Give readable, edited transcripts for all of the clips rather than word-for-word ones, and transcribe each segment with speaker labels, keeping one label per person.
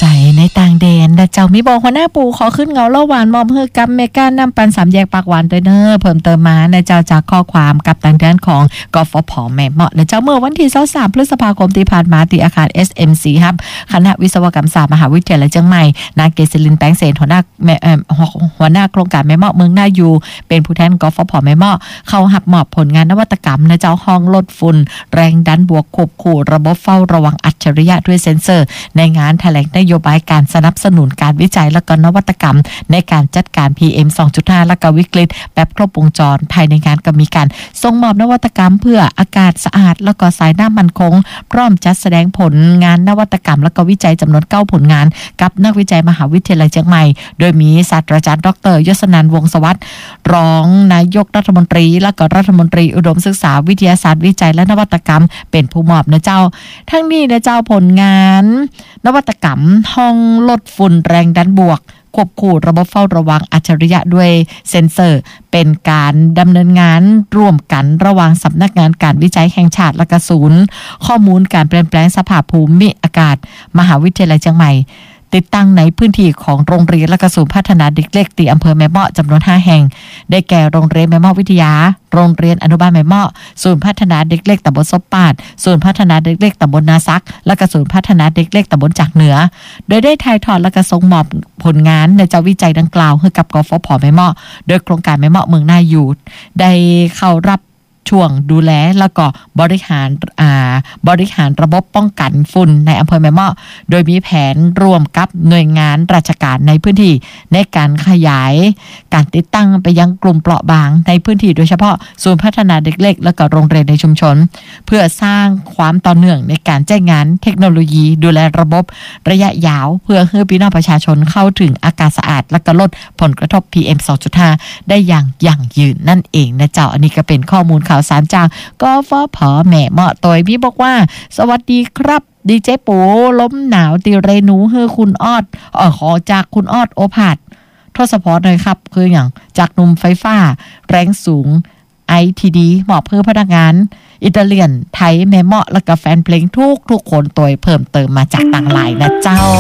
Speaker 1: ใจในต่างแดนแต่เจ้ามีบอกหัวหน้าปู่ขอขึ้นเงาเล่าหวานมอมเฮือกับเมก้านำปันสามแยกปากหวานเด้อเพิ่มเติมมาในเจ้าจากข้อความกับต่างแดนของกฟผ.แม่เหมาะในเจ้าเมื่อวันที่23พฤษภาคมที่ผ่านมาที่อาคาร SMC ครับคณะวิศวกรรมศาสตร์มหาวิทยาลัยเชียงใหม่นางเกษรินแป้งเสนหัวหน้าโครงการแม่เหมาะเมืองน่าอยู่เป็นผู้แทนกฟผ.แม่เหมาะเข้าหับมอบผลงานนวัตกรรมในเจ้าห้องลดฝุ่นแรงดันบวกควบคู่ระบบเฝ้าระวังอัจฉริยะด้วยเซ็นเซอร์ในงานแถลงนโยบายการสนับสนุนการวิจัยและก็นวัตกรรมในการจัดการ PM 2.5 และก็วิกฤตแบบครบวงจรภายในงานก็มีการส่งมอบนวัตกรรมเพื่ออากาศสะอาดและก็สายน้ำมั่นคงพร้อมจัดแสดงผลงานนวัตกรรมและก็วิจัยจำนวน9ผลงานกับนักวิจัยมหาวิทยาลัยเชียงใหม่โดยมีศาสตราจารย์ดร.ยศนันท์วงศ์สวัสดิ์รองนายกรัฐมนตรีและก็รัฐมนตรีอุดมศึกษาวิทยาศาสตร์วิจัยและนวัตกรรมเป็นผู้มอบนะเจ้าทั้งนี้นะเจ้าผลงานนวัตกรรมห้องลดฝุ่นแรงดันบวกควบคู่ระบบเฝ้าระวังอัจฉริยะด้วยเซ็นเซอร์เป็นการดำเนินงานร่วมกันระหว่างสำนักงานการวิจัยแห่งชาติและก็ศูนย์ข้อมูลการเปลี่ยนแปลงสภาพภูมิอากาศมหาวิทยาลัยเชียงใหม่ติดตั้งในพื้นที่ของโรงเรียนและก็ศูนย์พัฒนาเด็กเล็กที่อำเภอแม่เมาะจำนวน5แห่งได้แก่โรงเรียนแม่เมาะวิทยาโรงเรียนอนุบาลแม่เมาะศูนย์พัฒนาเด็กเล็กตำบลซบปาดศูนย์พัฒนาเด็กเล็กตำบลนาซักและก็ศูนย์พัฒนาเด็กเล็กตำบลจากเหนือโดยได้ถ่ายทอดและก็ส่งมอบผลงานในเจ้าวิจัยดังกล่าวให้กับกฟผ.แม่เมาะโดยโครงการแม่เมาะเมืองน่าอยู่ได้เข้ารับช่วงดูแลแล้วก็บริหารระบบป้องกันฝุ่นในอำเภอแม่เมาะโดยมีแผนร่วมกับหน่วยงานราชการในพื้นที่ในการขยายการติดตั้งไปยังกลุ่มเปราะบางในพื้นที่โดยเฉพาะศูนย์พัฒนาเด็กเล็กและก็โรงเรียนในชุมชนเพื่อสร้างความต่อเนื่องในการแจ้งงานเทคโนโลยีดูแลระบบระยะยาวเพื่อให้พี่น้องประชาชนเข้าถึงอากาศสะอาดและก็ลดผลกระทบ PM 2.5 ได้อย่างยั่งยืนนั่นเองนะเจ้าอันนี้ก็เป็นข้อมูลข่าวสารจากกฟผ.แม่เมาะตัวพี่บอกว่าสวัสดีครับดีเจปูล้มหนาวตีเรนูเฮือคุณออดขอจากคุณออดโอภาสทศพรหน่อยครับคืออย่างจากหนุ่มไฟฟ้าแรงสูง ITD เหมาะเพื่อพนักงานอิตาเลียนไทยแม่เมาะและก็แฟนเพลงทุกคนตัวเพิ่มเติมมาจากต่างหลายนะเจ้า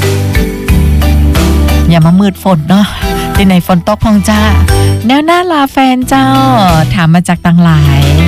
Speaker 1: อย่ามามืดฝนเนาะที่ไหนฝนตกพองจ้าแนวหน้าลาแฟนเจ้าถามมาจากต่างหลาย